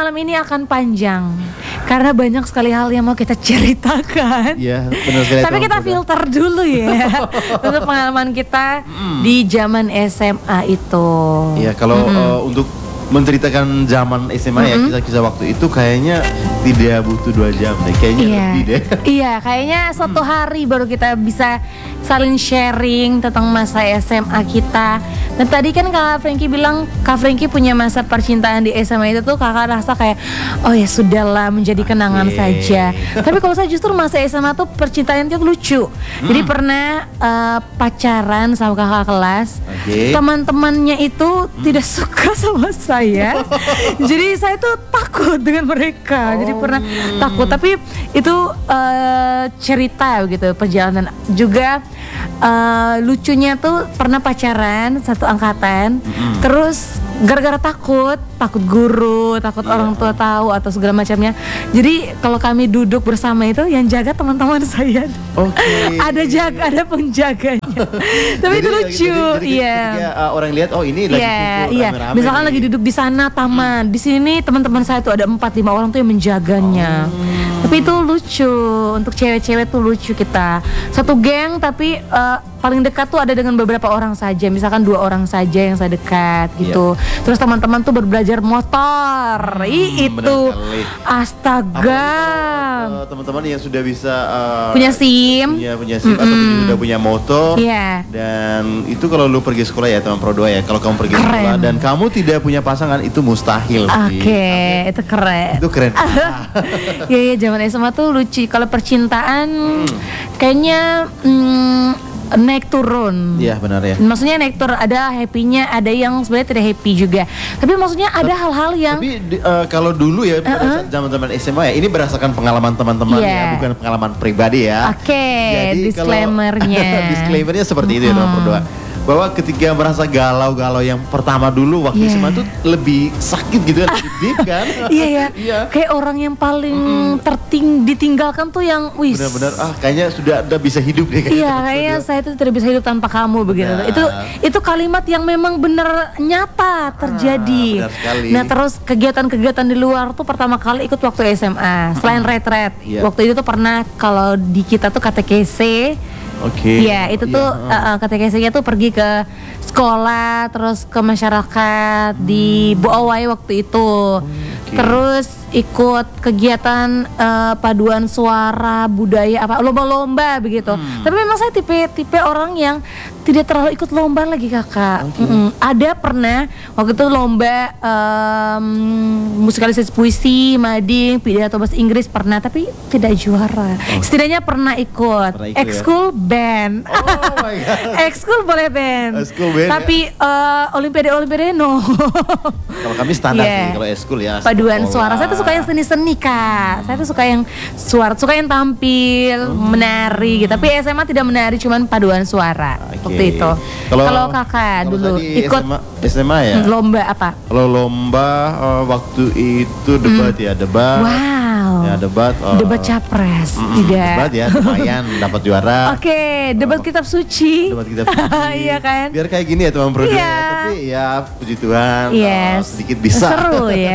malam ini akan panjang karena banyak sekali hal yang mau kita ceritakan. Iya, benar sekali. Tapi kita filter dulu ya untuk pengalaman kita di zaman SMA itu. Iya, kalau untuk menceritakan zaman SMA ya, kisah-kisah waktu itu kayaknya tidak butuh 2 jam deh, kayaknya lebih deh. Iya, kayaknya suatu hari baru kita bisa saling sharing tentang masa SMA kita. Dan tadi kan Kak Frankie bilang Kak Frankie punya masa percintaan di SMA itu tuh kakak rasa kayak oh ya sudahlah menjadi kenangan saja. Tapi kalau saya justru masa SMA tuh percintaan itu lucu. Jadi pernah pacaran sama kakak kelas, teman-temannya itu tidak suka sama saya. Jadi saya tuh takut dengan mereka. Jadi pernah takut. Tapi itu cerita gitu perjalanan. Juga lucunya tuh pernah pacaran satu angkatan, terus gara-gara takut guru, takut orang tua tahu atau segala macamnya. Jadi kalau kami duduk bersama itu yang jaga teman-teman saya. Ada penjaganya. Tapi itu lucu. Iya. Orang lihat oh ini lagi kumpul rame-rame. Misalkan lagi duduk di sana taman, di sini teman-teman saya tuh ada 4-5 orang tuh yang menjaganya. Tapi itu lucu, untuk cewek-cewek tuh lucu kita. Satu geng tapi paling dekat tuh ada dengan beberapa orang saja. Misalkan 2 orang saja yang saya dekat gitu. Terus teman-teman tuh belajar motor. Itu astaga. Teman-teman yang sudah bisa punya SIM. Punya SIM atau sudah punya motor. Dan itu kalau lu pergi sekolah ya teman Pro 2 ya. Kalau kamu pergi sekolah dan kamu tidak punya pasangan itu mustahil. Itu keren. Itu keren. Iya, zaman SMA tuh lucu. Kalau percintaan kayaknya naik turun. Iya benar ya. Maksudnya naik turun, ada happy-nya, ada yang sebenarnya tidak happy juga. Tapi maksudnya ada hal-hal yang. Tapi kalau dulu ya pada zaman-zaman SMA ya, ini berdasarkan pengalaman teman-teman ya, bukan pengalaman pribadi ya. Jadi disclaimernya seperti itu ya teman berdua. Bahwa ketika merasa galau-galau yang pertama dulu waktu SMA tuh lebih sakit gitu kan, lebih deep kan. Iya. Kayak orang yang paling ditinggalkan tuh yang benar-benar kayaknya sudah bisa hidup deh. Kayaknya saya tuh tidak bisa hidup tanpa kamu begitu. Itu kalimat yang memang benar nyata terjadi. Benar sekali. Nah, terus kegiatan-kegiatan di luar tuh pertama kali ikut waktu SMA. Selain retret. Waktu itu tuh pernah kalau di kita tuh KTKC. Iya, itu tuh KTKC-nya tuh pergi ke sekolah, terus ke masyarakat di Boawai waktu itu. Terus ikut kegiatan paduan suara budaya lomba-lomba begitu. Tapi memang saya tipe orang yang tidak terlalu ikut lomba lagi kakak. Ada pernah waktu itu lomba musikalisasi puisi, mading, pidato bahasa Inggris pernah, tapi tidak juara. Setidaknya pernah ikut ekskul band. Ekskul boleh band. Tapi olimpiade no. Kalau kami standar sih kalau ekskul ya. Paduan suara. Saya tuh suka yang seni-seni kak. Saya tuh suka yang suara, suka yang tampil, menari gitu. Tapi SMA tidak menari, cuman paduan suara. Waktu itu. Kalau kakak dulu ikut SMA ya. Lomba apa? Kalau lomba waktu itu debat ya, debat. Ya debat. Debat capres. Tidak. Debat ya, lumayan dapat juara. Debat kitab suci. Debat kitab suci. Iya kan? Biar kayak gini ya teman Bro. Tapi ya puji Tuhan sedikit bisa. Seru ya.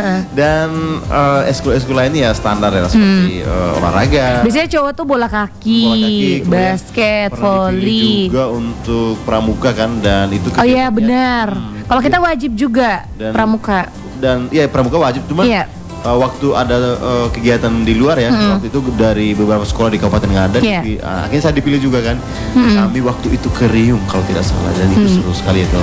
Dan eskul-eskul lainnya ya standar ya seperti olahraga. Biasanya cowok tuh bola kaki basket, volley. Juga untuk pramuka kan, dan itu Oh iya benar. Kalau kita wajib juga pramuka. Dan ya pramuka wajib, cuman waktu ada kegiatan di luar ya, waktu itu dari beberapa sekolah di Kabupaten Ngada, akhirnya saya dipilih juga kan. Kami waktu itu ke Riung kalau tidak salah, dan itu seru sekali ya.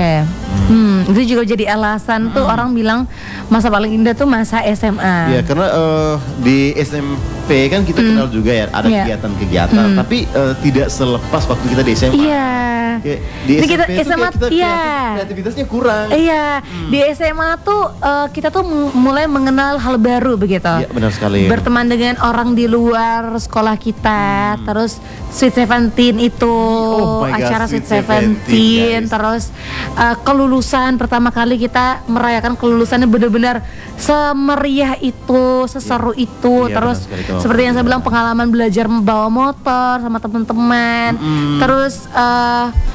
Itu juga jadi alasan tuh orang bilang masa paling indah tuh masa SMA. Ya karena di SMP kan kita kenal juga ya, ada kegiatan-kegiatan, tapi tidak selepas waktu kita di SMA. Di SMP kita kreativitasnya kurang. Di SMA tuh kita tuh mulai mengenal hal baru begitu. Iya benar sekali. Berteman dengan orang di luar sekolah kita, terus Sweet Seventeen itu acara Sweet Seventeen, terus kelulusan pertama kali kita merayakan kelulusannya benar-benar semeriah itu, seseru itu. Terus seperti yang saya bilang, pengalaman belajar membawa motor sama teman-teman. Terus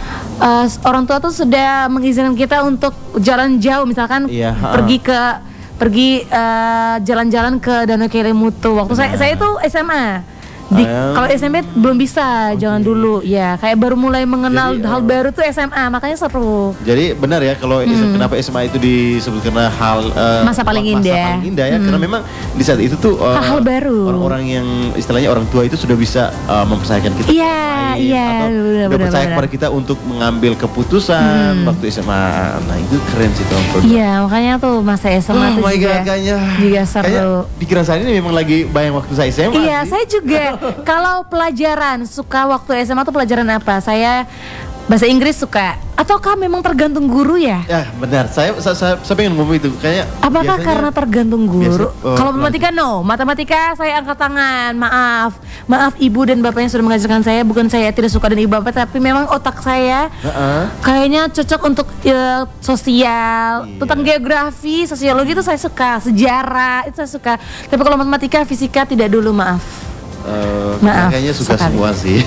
orang tua tuh sudah mengizinkan kita untuk jalan jauh, misalkan pergi ke pergi jalan-jalan ke Danau Kelimutu. Waktu saya itu SMA. Kalau SMP belum bisa, jangan dulu ya. Kayak baru mulai mengenal hal baru tuh SMA, makanya seru. Jadi benar ya kalau kenapa SMA itu disebut karena masa paling indah ya, karena memang di saat itu tuh hal baru. Orang-orang yang istilahnya orang tua itu sudah bisa mempercayakan kita atau percaya kepada kita untuk mengambil keputusan waktu SMA. Nah itu keren sih Tom. Iya makanya tuh masa SMA tuh juga seru. Pikiran saya ini memang lagi bayang waktu saya SMA. Iya saya juga. Kalau pelajaran suka waktu SMA tuh pelajaran apa? Saya bahasa Inggris suka. Ataukah memang tergantung guru ya? Ya benar. Saya pengen ngomong itu. Kayaknya. Apakah karena tergantung guru? Kalau matematika no. Matematika saya angkat tangan. Maaf ibu dan bapak yang sudah mengajarkan saya. Bukan saya tidak suka dan ibu bapak, tapi memang otak saya kayaknya cocok untuk sosial. Tentang geografi, sosiologi itu saya suka. Sejarah itu saya suka. Tapi kalau matematika, fisika tidak dulu maaf. Kayaknya suka sekali. Semua sih.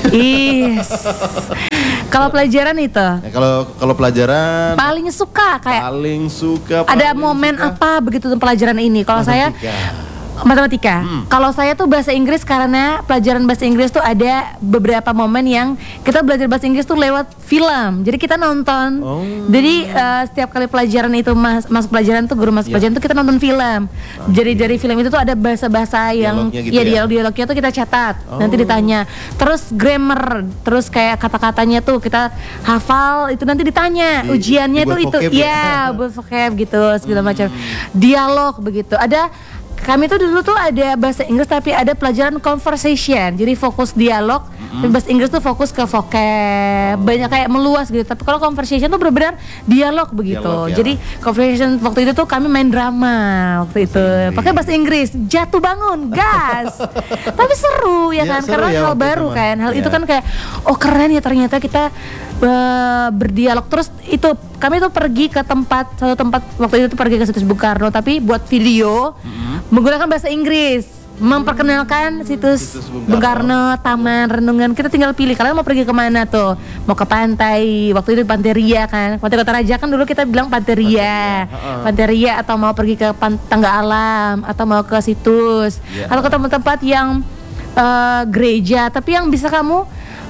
Kalau pelajaran itu? Kalau pelajaran paling suka ada momen apa begitu pelajaran ini? Kalau saya matematika. Kalau saya tuh bahasa Inggris karena pelajaran bahasa Inggris tuh ada beberapa momen yang kita belajar bahasa Inggris tuh lewat film. Jadi kita nonton. Jadi setiap kali pelajaran itu masuk pelajaran tuh guru masuk pelajaran tuh kita nonton film. Jadi dari film itu tuh ada bahasa-bahasa yang dialog-dialognya tuh kita catat. Nanti ditanya. Terus grammar, terus kayak kata-katanya tuh kita hafal, itu nanti ditanya. Ujiannya tuh itu buat vocab gitu segala macam. Dialog begitu. Kami tuh dulu tuh ada bahasa Inggris tapi ada pelajaran conversation. Jadi fokus dialog, tapi bahasa Inggris tuh fokus ke vocab. Banyak kayak meluas gitu. Tapi kalau conversation tuh benar-benar dialog begitu. Jadi conversation waktu itu tuh kami main drama waktu itu. Pakai bahasa Inggris, jatuh bangun, gas. Tapi seru ya kan, karena hal baru kan. Hal itu kan kayak keren ya ternyata kita berdialog. Terus itu kami tuh pergi ke satu tempat waktu itu tuh pergi ke situs Bung Karno tapi buat video menggunakan bahasa Inggris, memperkenalkan situs Bung Karno, taman renungan. Kita tinggal pilih kalian mau pergi kemana tuh, mau ke pantai, waktu itu Pantai Ria kan, Pantai Kota Raja kan dulu kita bilang Pantai Ria, atau mau pergi ke Tangga Alam, atau mau ke situs, atau ke tempat-tempat yang gereja, tapi yang bisa kamu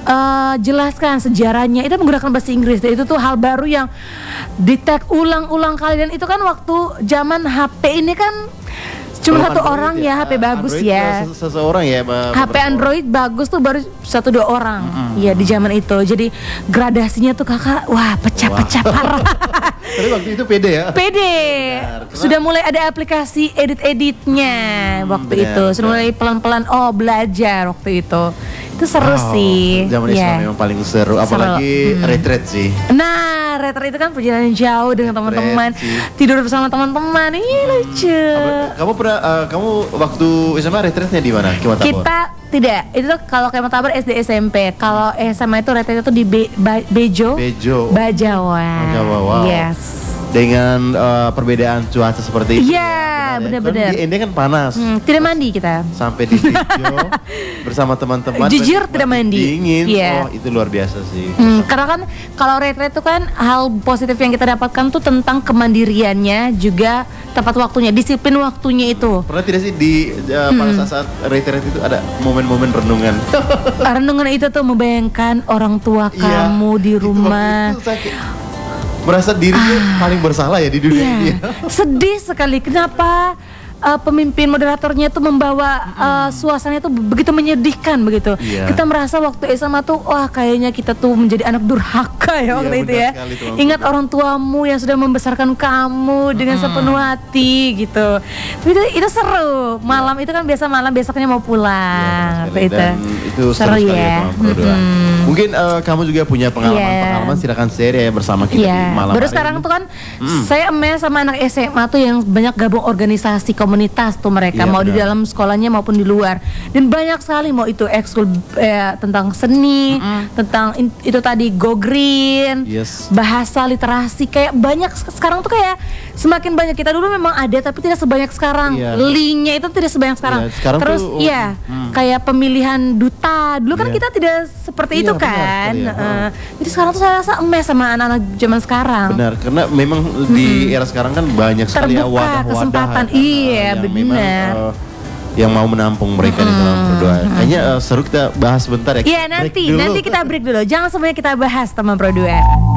jelaskan sejarahnya itu menggunakan bahasa Inggris. Dan itu tuh hal baru yang di-tag ulang-ulang kali. Dan itu kan waktu zaman HP ini kan cuma satu orang ya, HP bagus Android ya. Seseorang ya. HP Android bagus tuh baru 1-2 orang. Ya di zaman itu. Jadi gradasinya tuh kakak, wah pecah-pecah parah. Tapi waktu itu pede ya? Pede. Sudah mulai ada aplikasi edit-editnya waktu itu. Sudah mulai pelan-pelan belajar waktu itu. Itu seru sih. Zaman SMA memang paling seru. Apalagi retreat sih. Nah, retreat itu kan perjalanan jauh dengan teman-teman, tidur bersama teman-teman. Ini lucu. Kamu waktu SMA retreatnya di mana? Kita tidak. Itu tuh kalau kayak Matabar SD SMP. Kalau SMA itu retreat itu di Bejo. Bajawa. Wow. Yes. Dengan perbedaan cuaca seperti itu. Iya, benar-benar. Di Ende kan panas. Tidak mandi kita. Sampai di Bejo bersama teman-teman. Jujur tidak mandi. Dingin. Itu luar biasa sih. Karena kan kalau retreat itu kan hal positif yang kita dapatkan tuh tentang kemandiriannya, juga tepat waktunya, disiplin waktunya itu. Pernah tidak sih pada saat retreat itu ada momen-momen renungan? Renungan itu tuh membayangkan orang tua kamu di rumah. Merasa dirinya paling bersalah ya di dunia ini. Sedih sekali. Kenapa pemimpin moderatornya itu membawa suasananya itu begitu menyedihkan begitu. Kita merasa waktu SMA tuh kayaknya kita tuh menjadi anak durhaka ya waktu itu ya. Ingat orang tuamu yang sudah membesarkan kamu dengan sepenuh hati gitu. Itu seru. Malam itu kan biasa malam, besoknya mau pulang. Itu seru ya. Mungkin kamu juga punya pengalaman silakan share ya bersama kita di malam. Baru sekarang tuh kan saya sama anak SMA tuh yang banyak gabung organisasi komunitas tuh mereka, mau di dalam sekolahnya maupun di luar. Dan banyak sekali, mau itu ekskul tentang seni, tentang itu tadi go green, bahasa, literasi, kayak banyak sekarang tuh, kayak semakin banyak. Kita dulu memang ada tapi tidak sebanyak sekarang. Linknya itu tidak sebanyak sekarang. Terus tuh, kayak pemilihan duta dulu kan kita tidak seperti itu kan. Jadi sekarang tuh saya rasa emes sama anak-anak zaman sekarang. Benar, karena memang di era sekarang kan banyak sekali wadah-wadah kesempatan. Benar. Yang mau menampung mereka di dalam berdoa. Kayaknya seru kita bahas sebentar ya. Iya, nanti kita break dulu. Jangan semuanya kita bahas teman Pro 2.